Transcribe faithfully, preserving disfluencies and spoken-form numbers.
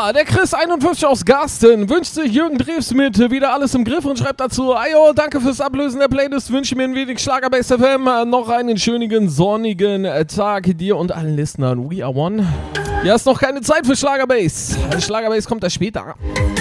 Ja, der Chris einundfünfzig aus Garsten wünscht sich Jürgen Drews mit wieder alles im Griff und schreibt dazu: Ayo, danke fürs Ablösen der Playlist, wünsche mir ein wenig Schlagerbase F M, noch einen schönen sonnigen Tag dir und allen Listenern. We are one. Ja, ist noch keine Zeit für Schlagerbase. Schlagerbase kommt da später.